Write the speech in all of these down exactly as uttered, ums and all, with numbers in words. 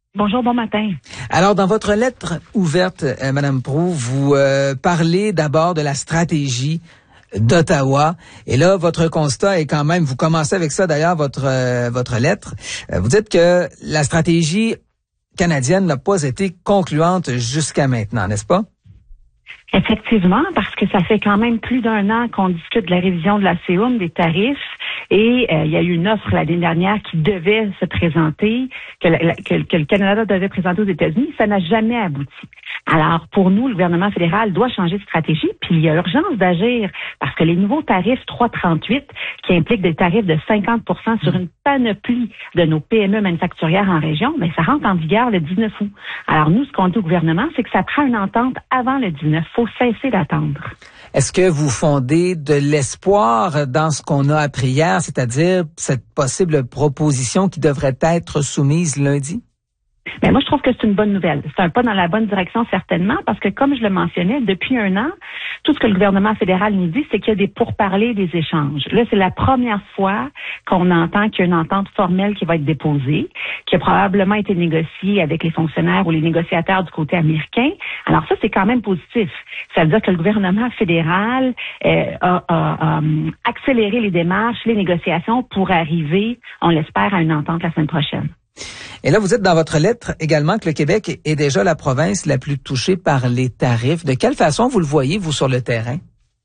Bonjour, bon matin. Alors, dans votre lettre ouverte, euh, Madame Proulx, vous euh, parlez d'abord de la stratégie d'Ottawa. Et là, votre constat est quand même, vous commencez avec ça d'ailleurs, votre euh, votre lettre. Euh, vous dites que la stratégie canadienne n'a pas été concluante jusqu'à maintenant, n'est-ce pas? Effectivement, parce que ça fait quand même plus d'un an qu'on discute de la révision de la C U M, des tarifs, et euh, il y a eu une offre l'année dernière qui devait se présenter, que, la, que, que le Canada devait présenter aux États-Unis. Ça n'a jamais abouti. Alors, pour nous, le gouvernement fédéral doit changer de stratégie, puis il y a urgence d'agir, parce que les nouveaux tarifs trois trente-huit, qui impliquent des tarifs de cinquante pour cent sur une panoplie de nos P M E manufacturières en région, mais ça rentre en vigueur le dix-neuf août. Alors, nous, ce qu'on dit au gouvernement, c'est que ça prend une entente avant le dix-neuf. Il faut cesser d'attendre. Est-ce que vous fondez de l'espoir dans ce qu'on a appris hier, c'est-à-dire cette possible proposition qui devrait être soumise lundi? Mais moi, je trouve que c'est une bonne nouvelle. C'est un pas dans la bonne direction, certainement, parce que, comme je le mentionnais, depuis un an, tout ce que le gouvernement fédéral nous dit, c'est qu'il y a des pourparlers, des échanges. Là, c'est la première fois qu'on entend qu'il y a une entente formelle qui va être déposée, qui a probablement été négociée avec les fonctionnaires ou les négociateurs du côté américain. Alors ça, c'est quand même positif. Ça veut dire que le gouvernement fédéral euh, a, a, a accéléré les démarches, les négociations pour arriver, on l'espère, à une entente la semaine prochaine. Et là, vous dites dans votre lettre également que le Québec est déjà la province la plus touchée par les tarifs. De quelle façon vous le voyez, vous, sur le terrain?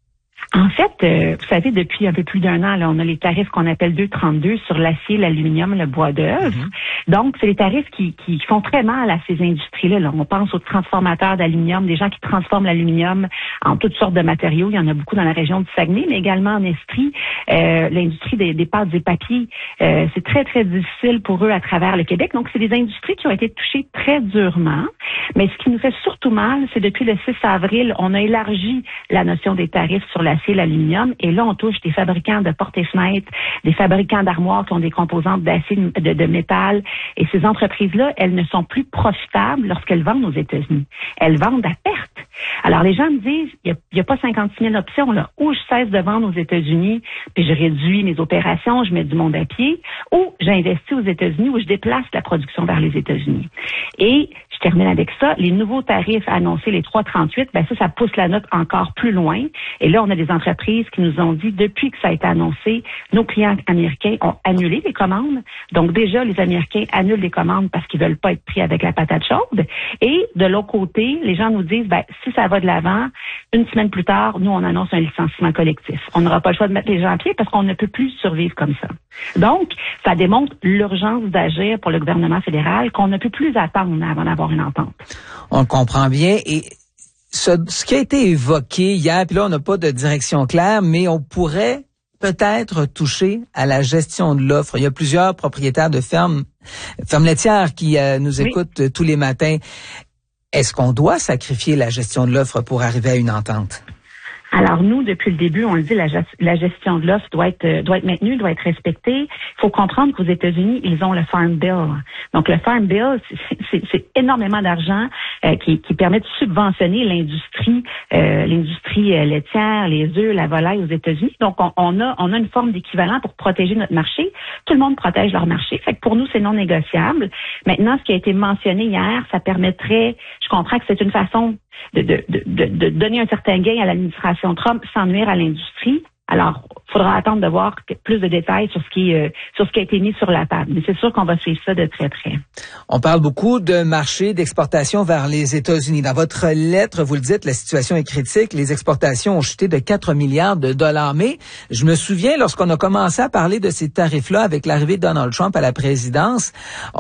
En fait, euh, vous savez, depuis un peu plus d'un an, là, on a les tarifs qu'on appelle deux trente-deux sur l'acier, l'aluminium, le bois d'œuvre. Mm-hmm. Donc, c'est les tarifs qui, qui font très mal à ces industries-là. Là. On pense aux transformateurs d'aluminium, des gens qui transforment l'aluminium en toutes sortes de matériaux. Il y en a beaucoup dans la région du Saguenay, mais également en Estrie. Euh, l'industrie des, des pâtes et papiers, euh, c'est très, très difficile pour eux à travers le Québec. Donc, c'est des industries qui ont été touchées très durement. Mais ce qui nous fait surtout mal, c'est depuis le six avril, on a élargi la notion des tarifs sur l'acier, l'aluminium, et là, on touche des fabricants de portes et fenêtres, des fabricants d'armoires qui ont des composantes d'acier, de, de métal, et ces entreprises-là, elles ne sont plus profitables lorsqu'elles vendent aux États-Unis. Elles vendent à perte. Alors, les gens me disent, il n'y a, a pas cinquante-six mille options, là, ou je cesse de vendre aux États-Unis, puis je réduis mes opérations, je mets du monde à pied, ou j'investis aux États-Unis, ou je déplace la production vers les États-Unis. Et je termine avec ça, les nouveaux tarifs annoncés, les trois trente-huit, ben ça, ça pousse la note encore plus loin. Et là, on a des entreprises qui nous ont dit, depuis que ça a été annoncé, nos clients américains ont annulé les commandes. Donc déjà, les Américains annulent les commandes parce qu'ils veulent pas être pris avec la patate chaude. Et de l'autre côté, les gens nous disent, ben si ça va de l'avant, une semaine plus tard, nous, on annonce un licenciement collectif. On n'aura pas le choix de mettre les gens à pied parce qu'on ne peut plus survivre comme ça. Donc, ça démontre l'urgence d'agir pour le gouvernement fédéral, qu'on ne peut plus attendre avant d'avoir une entente. On le comprend bien. Et ce, ce qui a été évoqué hier, puis là, on n'a pas de direction claire, mais on pourrait peut-être toucher à la gestion de l'offre. Il y a plusieurs propriétaires de fermes, fermes laitières qui euh, nous oui. écoutent euh, tous les matins. Est-ce qu'on doit sacrifier la gestion de l'offre pour arriver à une entente? Alors nous, depuis le début, on le dit, la, la gestion de l'offre doit être doit être maintenue, doit être respectée. Il faut comprendre qu'aux États-Unis, ils ont le Farm Bill. Donc le Farm Bill, c'est, c'est, c'est énormément d'argent euh, qui, qui permet de subventionner l'industrie, euh, l'industrie euh, laitière, les œufs, la volaille aux États-Unis. Donc on, on a on a une forme d'équivalent pour protéger notre marché. Tout le monde protège leur marché. Fait que pour nous, c'est non négociable. Maintenant, ce qui a été mentionné hier, ça permettrait, je comprends que c'est une façon De, de, de, de donner un certain gain à l'administration Trump sans nuire à l'industrie. Alors, il faudra attendre de voir plus de détails sur ce qui euh, sur ce qui a été mis sur la table. Mais c'est sûr qu'on va suivre ça de très près. On parle beaucoup de marché d'exportation vers les États-Unis. Dans votre lettre, vous le dites, la situation est critique. Les exportations ont chuté de quatre milliards de dollars. Mais je me souviens, lorsqu'on a commencé à parler de ces tarifs-là avec l'arrivée de Donald Trump à la présidence,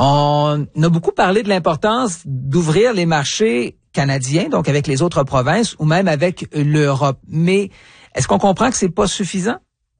on a beaucoup parlé de l'importance d'ouvrir les marchés canadiens, donc avec les autres provinces ou même avec l'Europe. Mais est-ce qu'on comprend que c'est pas suffisant?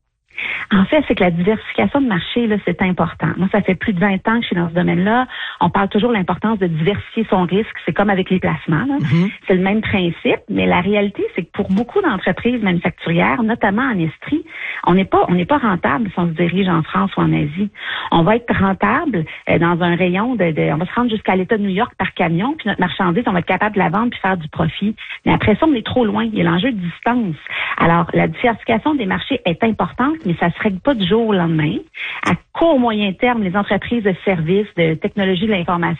En fait, c'est que la diversification de marché, là, c'est important. Moi, ça fait plus de vingt ans que je suis dans ce domaine-là. On parle toujours de l'importance de diversifier son risque. C'est comme avec les placements, là. Mm-hmm. C'est le même principe, mais la réalité, c'est que pour beaucoup d'entreprises manufacturières, notamment en Estrie, on n'est pas, on n'est pas rentable si on se dirige en France ou en Asie. On va être rentable euh, dans un rayon de, de, on va se rendre jusqu'à l'État de New York par camion, puis notre marchandise, on va être capable de la vendre puis faire du profit. Mais après ça, on est trop loin. Il y a l'enjeu de distance. Alors, la diversification des marchés est importante, mais ça se règle pas du jour au lendemain. À court, moyen terme, les entreprises de services, de technologie de l'information